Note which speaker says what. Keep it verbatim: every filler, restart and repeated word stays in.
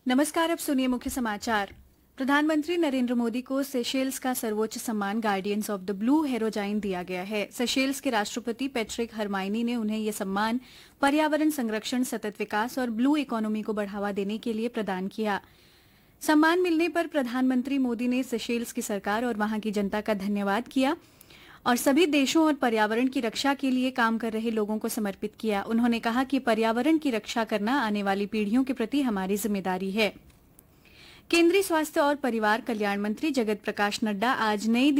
Speaker 1: नमस्कार। अब सुनिए मुख्य समाचार। प्रधानमंत्री नरेंद्र मोदी को सेशेल्स का सर्वोच्च सम्मान गार्डियंस ऑफ द ब्लू हेरोजाइन दिया गया है। सेशेल्स के राष्ट्रपति पैट्रिक हरमाइनी ने उन्हें यह सम्मान पर्यावरण संरक्षण, सतत विकास और ब्लू इकोनॉमी को बढ़ावा देने के लिए प्रदान किया। सम्मान मिलने पर प्रधानमंत्री मोदी ने सेशेल्स की सरकार और वहां की जनता का धन्यवाद किया और सभी देशों और पर्यावरण की रक्षा के लिए काम कर रहे लोगों को समर्पित किया। उन्होंने कहा कि पर्यावरण की रक्षा करना आने वाली पीढ़ियों के प्रति हमारी जिम्मेदारी है। केंद्रीय स्वास्थ्य और परिवार कल्याण मंत्री जगत प्रकाश नड्डा आज नई